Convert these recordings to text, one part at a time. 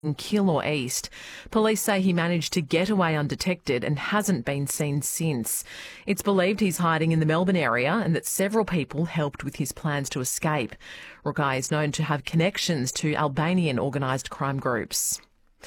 in Keilor East. Police say he managed to get away undetected and hasn't been seen since. It's believed he's hiding in the Melbourne area and that several people helped with his plans to escape. Rugai is known to have connections to Albanian organised crime groups.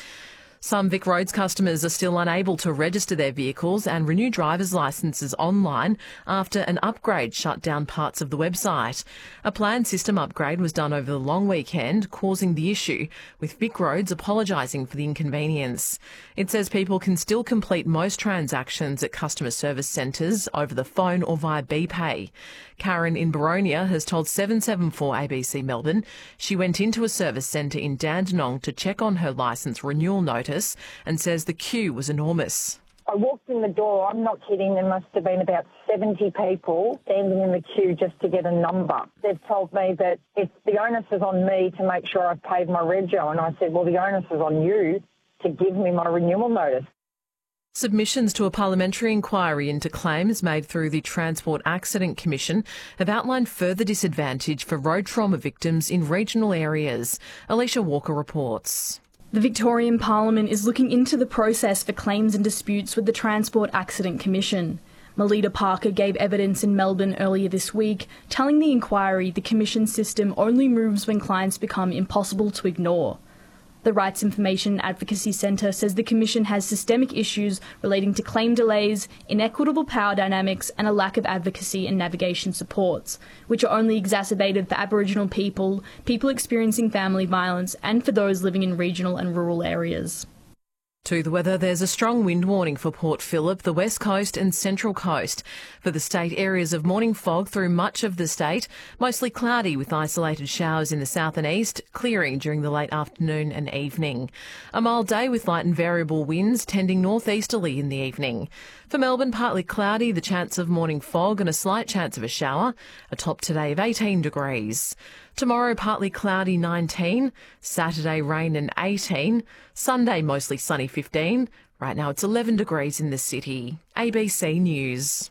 Some Vic Roads customers are still unable to register their vehicles and renew driver's licences online after an upgrade shut down parts of the website. A planned system upgrade was done over the long weekend, causing the issue, with Vic Roads apologising for the inconvenience. It says people can still complete most transactions at customer service centres over the phone or via BPay. Karen in Baronia has told 774 ABC Melbourne she went into a service centre in Dandenong to check on her licence renewal notice and says the queue was enormous. I walked in the door, I'm not kidding, there must have been about 70 people standing in the queue just to get a number. They've told me that the onus is on me to make sure I've paid my rego, and I said, well, the onus is on you to give me my renewal notice. Submissions to a parliamentary inquiry into claims made through the Transport Accident Commission have outlined further disadvantage for road trauma victims in regional areas. Alicia Walker reports. The Victorian Parliament is looking into the process for claims and disputes with the Transport Accident Commission. Melita Parker gave evidence in Melbourne earlier this week, telling the inquiry the Commission system only moves when clients become impossible to ignore. The Rights Information Advocacy Centre says the Commission has systemic issues relating to claim delays, inequitable power dynamics and a lack of advocacy and navigation supports, which are only exacerbated for Aboriginal people, people experiencing family violence and for those living in regional and rural areas. To the weather, there's a strong wind warning for Port Phillip, the West Coast and Central Coast. For the state, areas of morning fog through much of the state, mostly cloudy with isolated showers in the south and east, clearing during the late afternoon and evening. A mild day with light and variable winds tending northeasterly in the evening. For Melbourne, partly cloudy, the chance of morning fog and a slight chance of a shower, a top today of 18 degrees. Tomorrow, partly cloudy 19, Saturday rain and 18, Sunday mostly sunny 15. Right now it's 11 degrees in the city. ABC News.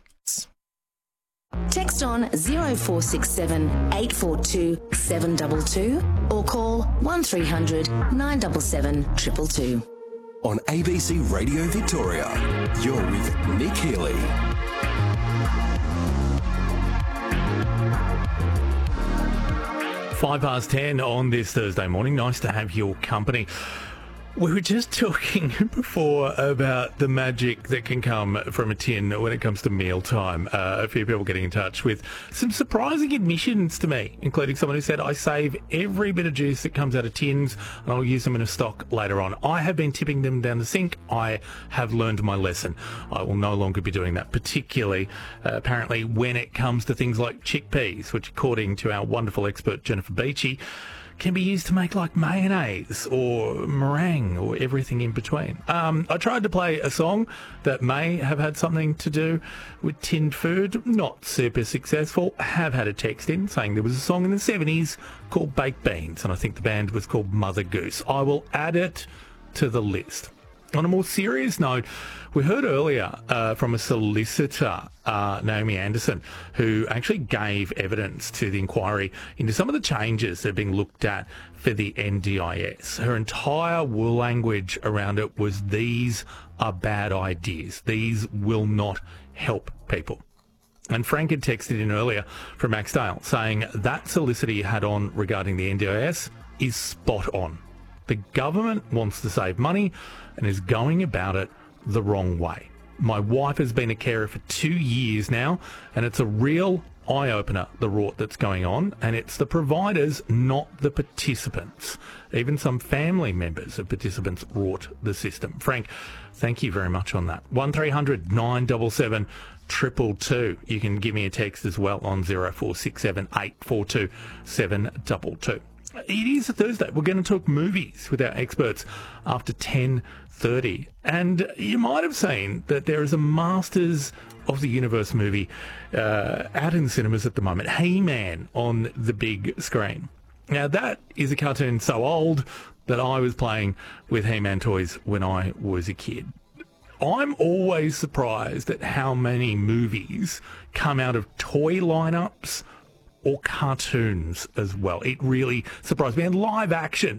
Text on 0467 842 722 or call 1300 977 222. On ABC Radio Victoria, you're with Nick Healy. 10:05 on this Thursday morning. Nice to have your company. We were just talking before about the magic that can come from a tin when it comes to mealtime. A few people getting in touch with some surprising admissions to me, including someone who said, I save every bit of juice that comes out of tins and I'll use them in a stock later on. I have been tipping them down the sink. I have learned my lesson. I will no longer be doing that, particularly apparently when it comes to things like chickpeas, which according to our wonderful expert Jennifer Beachy, can be used to make like mayonnaise or meringue or everything in between. I tried to play a song that may have had something to do with tinned food. Not super successful. Have had a text in saying there was a song in the 70s called Baked Beans, and I think the band was called Mother Goose. I will add it to the list. On a more serious note, we heard earlier from a solicitor, Naomi Anderson, who actually gave evidence to the inquiry into some of the changes that are being looked at for the NDIS. Her entire language around it was, these are bad ideas. These will not help people. And Frank had texted in earlier from Maxdale saying that solicitor you had on regarding the NDIS is spot on. The government wants to save money and is going about it the wrong way. My wife has been a carer for 2 years now, and it's a real eye-opener, the rort that's going on, and it's the providers, not the participants. Even some family members of participants rort the system. Frank, thank you very much on that. 1300 977 222. You can give me a text as well on 0467 842 722. It is a Thursday. We're going to talk movies with our experts after 10:30. And you might have seen that there is a Masters of the Universe movie out in cinemas at the moment, He-Man on the big screen. Now, that is a cartoon so old that I was playing with He-Man toys when I was a kid. I'm always surprised at how many movies come out of toy lineups or cartoons as well. It really surprised me. And live action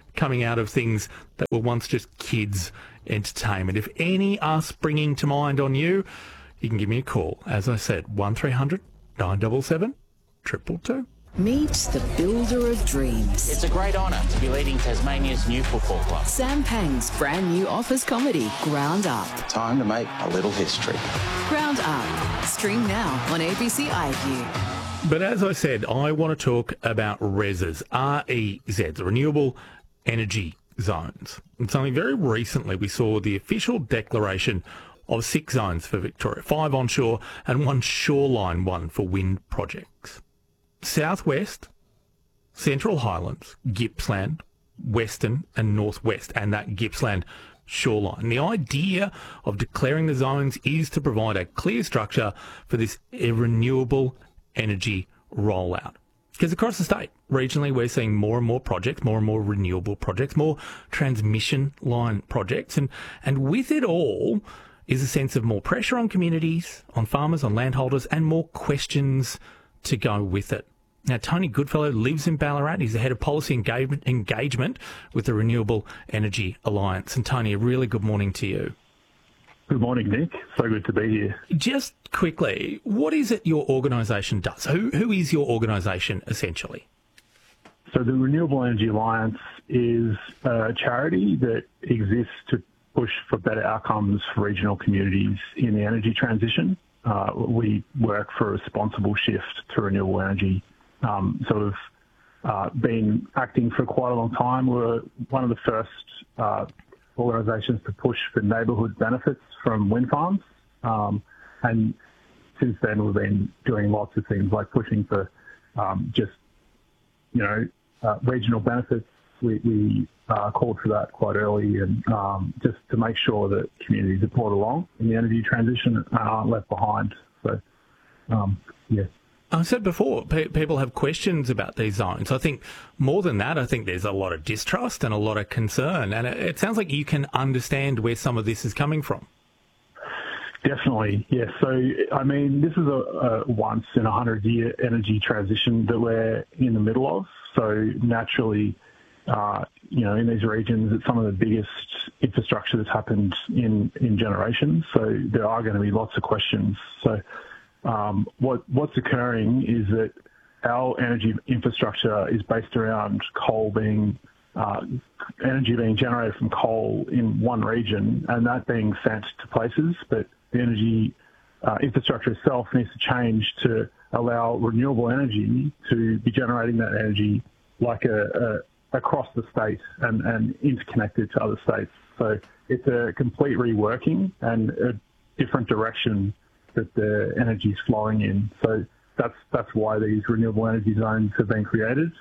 coming out of things that were once just kids' entertainment. If any are springing to mind on you, you can give me a call. As I said, 1300 977 222. Meet the builder of dreams. It's a great honour to be leading Tasmania's new football club. Sam Pang's brand new office comedy, Ground Up. Time to make a little history. Ground Up. Stream now on ABC iView. But as I said, I want to talk about REZs, REZs, Renewable Energy Zones. And something very recently we saw the official declaration of 6 zones for Victoria, 5 onshore and 1 shoreline one for wind projects. Southwest, Central Highlands, Gippsland, Western and Northwest, and that Gippsland shoreline. The idea of declaring the zones is to provide a clear structure for this renewable energy rollout. Because across the state, regionally, we're seeing more and more projects, more and more renewable projects, more transmission line projects, and with it all is a sense of more pressure on communities, on farmers, on landholders, and more questions to go with it. Now, Tony Goodfellow lives in Ballarat. He's the head of policy engagement with the Renewable Energy Alliance. And Tony, a really good morning to you. Good morning, Nick. So good to be here. Just quickly, what is it your organisation does? Who is your organisation, essentially? So the Renewable Energy Alliance is a charity that exists to push for better outcomes for regional communities in the energy transition. We work for a responsible shift to renewable energy. Been acting for quite a long time. We're one of the first organisations to push for neighbourhood benefits from wind farms. And since then, we've been doing lots of things like pushing for regional benefits. We called for that quite early, and just to make sure that communities are brought along in the energy transition and aren't left behind. So, yeah. I said before, people have questions about these zones. I think more than that, I think there's a lot of distrust and a lot of concern. And it sounds like you can understand where some of this is coming from. Definitely, yes. So, I mean, this is a once in 100-year energy transition that we're in the middle of. So, naturally, in these regions, it's some of the biggest infrastructure that's happened in generations. So, there are going to be lots of questions. So, what's occurring is that our energy infrastructure is based around energy being generated from coal in one region, and that being sent to places. But the energy infrastructure itself needs to change to allow renewable energy to be generating that energy like across the state and interconnected to other states. So it's a complete reworking and a different direction that the energy is flowing in. So that's why these renewable energy zones have been created,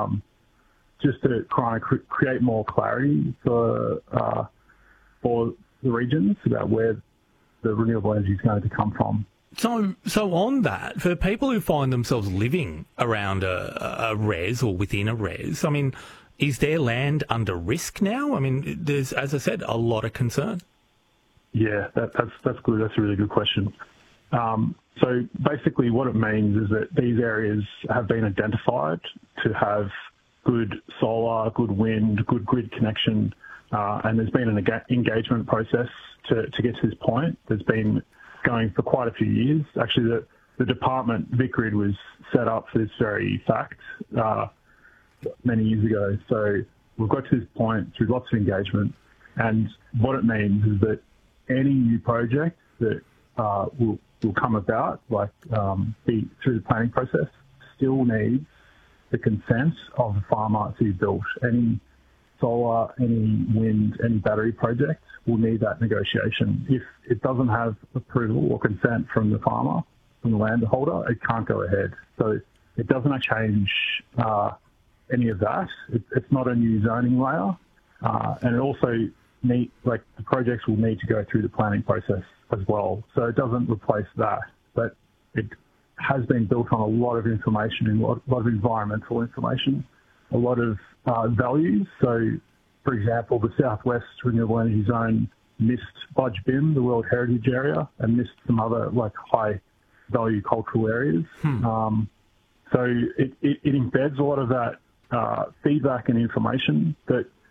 just to try and create more clarity for the regions about where the renewable energy is going to come from. So on that, for people who find themselves living around a REZ or within a REZ, I mean, is their land under risk now? I mean, there's, as I said, a lot of concern. Yeah, that's good. That's a really good question. So basically what it means is that these areas have been identified to have good solar, good wind, good grid connection, and there's been an engagement process to get to this point. There's been going for quite a few years. Actually, the department, VicGrid, was set up for this very fact many years ago. So we've got to this point through lots of engagement, and what it means is that any new project that will come about, like through the planning process, still needs the consent of the farmer to be built. Any solar, any wind, any battery project will need that negotiation. If it doesn't have approval or consent from the farmer, from the landholder, it can't go ahead. So it doesn't change any of that. It's not a new zoning layer, and it also the projects will need to go through the planning process as well. So it doesn't replace that, but it has been built on a lot of information, and a lot of environmental information, a lot of values. So, for example, the Southwest Renewable Energy Zone missed Budge Bim, the World Heritage Area, and missed some other high-value cultural areas. So it embeds a lot of that feedback and information that